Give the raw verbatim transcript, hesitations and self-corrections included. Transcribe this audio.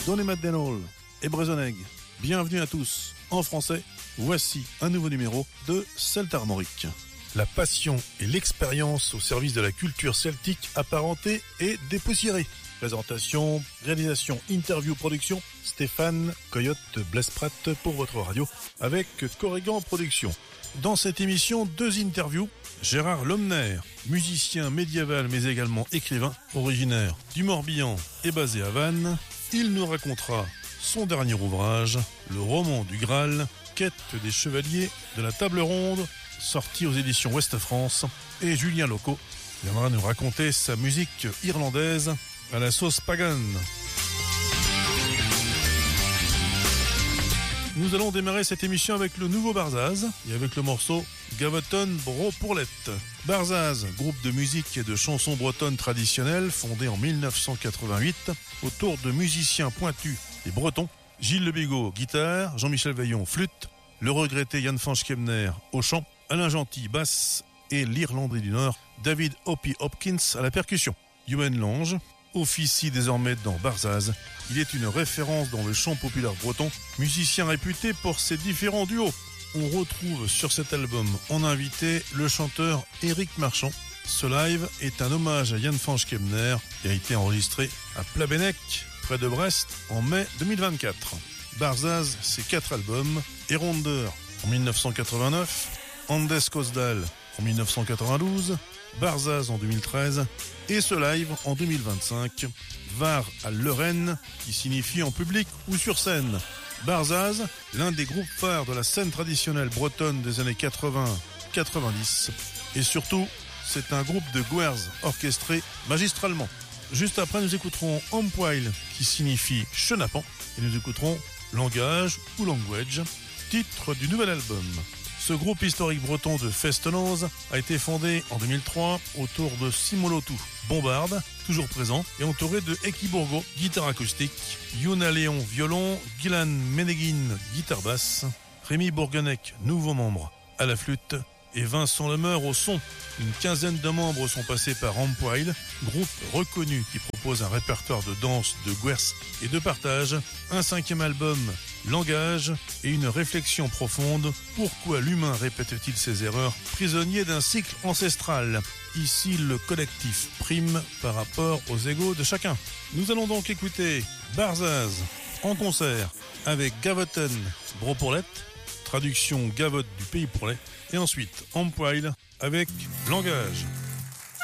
Donemaddenhall et Brezoneg. Bienvenue à tous. En français, voici un nouveau numéro de Celt Armorique. La passion et l'expérience au service de la culture celtique apparentée et dépoussiérée. Présentation, réalisation, interview, production, Stéphane Coyote Blesprat pour votre radio avec Corrigan Productions. Dans cette émission, deux interviews. Gérard Lomner, musicien médiéval mais également écrivain, originaire du Morbihan et basé à Vannes. Il nous racontera son dernier ouvrage, le roman du Graal, Quête des chevaliers de la table ronde, sorti aux éditions Ouest France. Et Julien Loco viendra nous raconter sa musique irlandaise à la sauce pagane. Nous allons démarrer cette émission avec le nouveau Barzaz et avec le morceau Gavoton Bro Pourlette. Barzaz, groupe de musique et de chansons bretonnes traditionnelles fondé en dix-neuf cent quatre-vingt-huit autour de musiciens pointus et bretons. Gilles Le Bégaud, guitare, Jean-Michel Veillon, flûte, le regretté Jan van Schemner au chant, Alain Gentil, basse et l'Irlandais du Nord, David Hoppy Hopkins à la percussion. Yoann Lange officie désormais dans Barzaz. Il est une référence dans le chant populaire breton, musicien réputé pour ses différents duos. On retrouve sur cet album en invité le chanteur Éric Marchand. Ce live est un hommage à Jan van Schemner et a été enregistré à Plabennec, près de Brest, en mai deux mille vingt-quatre. Barzaz, c'est quatre albums. Eronder en dix-neuf cent quatre-vingt-neuf, Andes Kosdal en dix-neuf cent quatre-vingt-douze, Barzaz en deux mille treize et ce live en deux mille vingt-cinq, Var à Leuren, qui signifie en public ou sur scène. Barzaz, l'un des groupes phares de la scène traditionnelle bretonne des années quatre-vingts quatre-vingt-dix. Et surtout, c'est un groupe de gwerz orchestré magistralement. Juste après, nous écouterons Ampwail, qui signifie chenapan, et nous écouterons Langage ou Language, titre du nouvel album. Ce groupe historique breton de Festonose a été fondé en deux mille trois autour de Simolotou, bombarde, toujours présent, et entouré de Eki Bourgo, guitare acoustique, Yuna Léon, violon, Gillan Meneguin, guitare basse, Rémi Bourguenec, nouveau membre, à la flûte, et Vincent Lemeur au son. Une quinzaine de membres sont passés par Ampwail, groupe reconnu qui propose un répertoire de danse, de gwerz et de partage, un cinquième album, Langage, et une réflexion profonde. Pourquoi l'humain répète-t-il ses erreurs, prisonnier d'un cycle ancestral? Ici, le collectif prime par rapport aux égos de chacun. Nous allons donc écouter Barzaz en concert avec Gavoton Bro Pourlette, traduction Gavotte du pays pourlet, et ensuite Ampwail avec Langage.